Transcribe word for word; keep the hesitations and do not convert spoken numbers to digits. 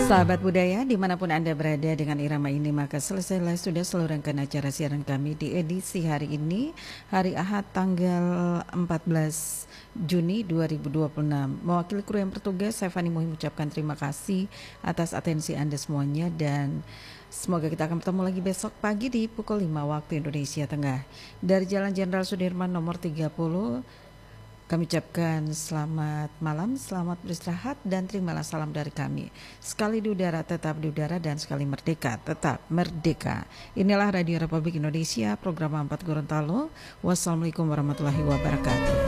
Sahabat budaya dimanapun Anda berada, dengan irama ini maka selesailah sudah seluruh rangkaian acara siaran kami di edisi hari ini, hari Ahad tanggal empat belas Juni dua ribu dua puluh enam. Mewakili kru yang bertugas, saya Fani Muhi mengucapkan terima kasih atas atensi Anda semuanya, dan semoga kita akan bertemu lagi besok pagi di pukul lima waktu Indonesia Tengah. Dari Jalan Jenderal Sudirman nomor tiga puluh, kami ucapkan selamat malam, selamat beristirahat, dan terimalah salam dari kami. Sekali di udara tetap di udara, dan sekali merdeka tetap merdeka. Inilah Radio Republik Indonesia, program empat Gorontalo. Wassalamualaikum warahmatullahi wabarakatuh.